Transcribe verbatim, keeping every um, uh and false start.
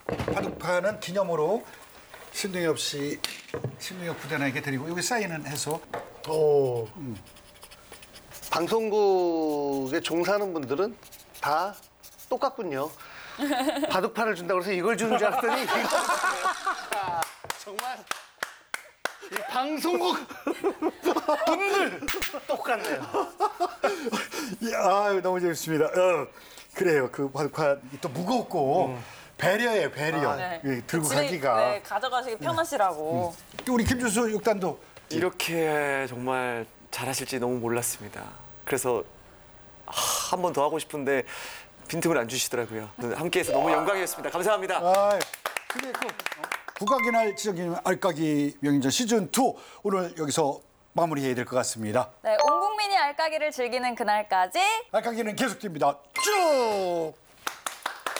바둑판은 기념으로 신동엽 씨, 신동엽 부단에게 드리고 여기 사인은 해서. 오. 음. 방송국에 종사하는 분들은 다 똑같군요. 바둑판을 준다고 해서 이걸 주는 줄 알았더니 이거 아, 정말 이 방송국 분들 똑같네요. 아, 너무 재밌습니다. 어, 그래요. 그 바둑판 또 무겁고 음. 배려예요, 배려. 아, 네. 예, 들고 집에, 가기가. 네, 가져가시기 편하시라고. 음. 또 우리 김준수 육단도 이렇게 정말 잘하실지 너무 몰랐습니다. 그래서 한 번 더 하고 싶은데 빈틈을 안 주시더라고요. 함께해서 너무 영광이었습니다. 감사합니다. 아, 근데 그 국악의 날 지정기념 알까기 명인전 시즌 투 오늘 여기서 마무리해야 될 것 같습니다. 네, 온 국민이 알까기를 즐기는 그날까지 알까기는 계속됩니다. 쭉!